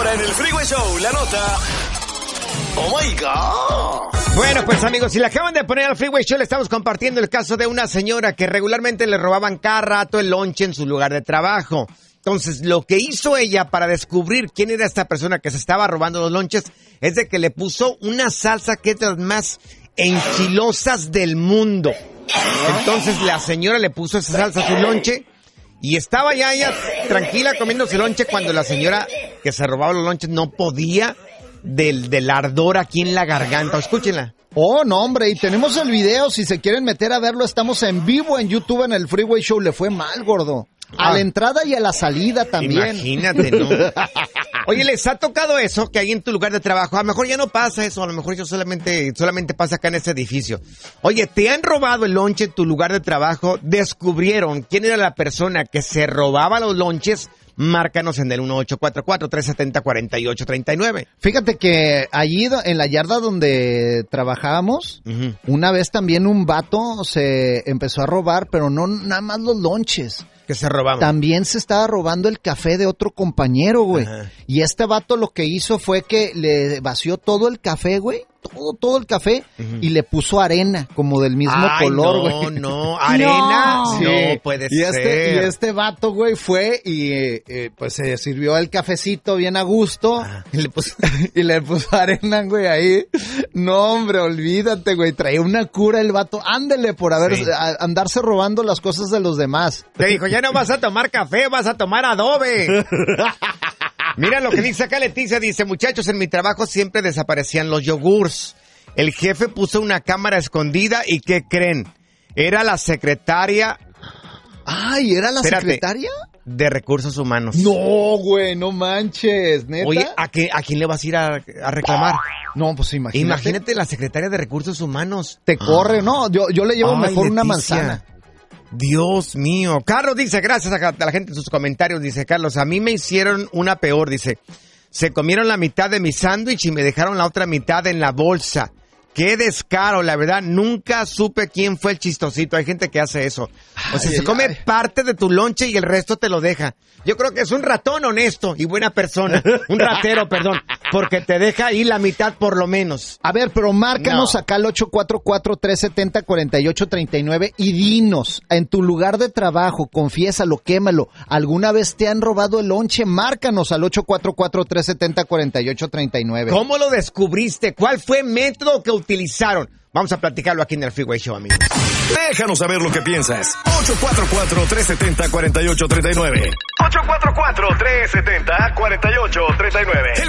Ahora en el Freeway Show, la nota... ¡Oh, my God! Bueno, pues amigos, si le acaban de poner al Freeway Show, le estamos compartiendo el caso de una señora que regularmente le robaban cada rato el lonche en su lugar de trabajo. Entonces, lo que hizo ella para descubrir quién era esta persona que se estaba robando los lonches es de que le puso una salsa que es de las más enchilosas del mundo. Entonces, la señora le puso esa salsa a su lonche y estaba ya ella tranquila comiéndose el lonche cuando la señora que se robaba los lonches no podía del ardor aquí en la garganta. Escúchenla. Oh, no, hombre, y tenemos el video, si se quieren meter a verlo, estamos en vivo en YouTube en el Freeway Show. Le fue mal, gordo. A la entrada y a la salida también. Imagínate, ¿no? Oye, ¿les ha tocado eso? Que ahí en tu lugar de trabajo, a lo mejor ya no pasa eso, a lo mejor eso solamente pasa acá en este edificio. Oye, ¿te han robado el lonche en tu lugar de trabajo? ¿Descubrieron quién era la persona que se robaba los lonches? Márcanos en el 1844-370-4839. Fíjate que allí en la yarda donde trabajábamos, una vez también un vato se empezó a robar, pero no nada más los lonches. Que se robaban. También se estaba robando el café de otro compañero, güey. Y este vato lo que hizo fue que le vació todo el café, güey. Todo el café y le puso arena, como del mismo color, güey. No, arena. Sí. No puede ser. Y este vato, güey, fue y pues se sirvió el cafecito bien a gusto y le puso arena, güey, ahí. No, hombre, olvídate, güey. Traía una cura el vato. Ándele por andarse robando las cosas de los demás. Te dijo, ya no vas a tomar café, vas a tomar adobe. Mira lo que dice acá Leticia, dice, muchachos, en mi trabajo siempre desaparecían los yogurts. El jefe puso una cámara escondida y ¿qué creen? Era la secretaria... Ay, ¿era la secretaria? De Recursos Humanos. No, güey, no manches, ¿neta? Oye, ¿a quién le vas a ir a reclamar? No, pues imagínate. Imagínate la secretaria de Recursos Humanos. Te corre, no, yo le llevo mejor Leticia. Una manzana. Dios mío. Carlos dice, gracias a la gente en sus comentarios, dice Carlos, a mí me hicieron una peor, dice, se comieron la mitad de mi sándwich y me dejaron la otra mitad en la bolsa. Qué descaro, la verdad, nunca supe quién fue el chistosito. Hay gente que hace eso. O sea, se come parte de tu lonche y el resto te lo deja. Yo creo que es un ratón honesto y buena persona. Un ratero, perdón. Porque te deja ahí la mitad por lo menos. A ver, pero márcanos acá al 844-370-4839 y dinos, en tu lugar de trabajo, confiésalo, quémalo. ¿Alguna vez te han robado el lonche? Márcanos al 844-370-4839. ¿Cómo lo descubriste? ¿Cuál fue el método que utilizaron? Vamos a platicarlo aquí en el Freeway Show, amigos. Déjanos saber lo que piensas. 844-370-4839. 844-370-4839.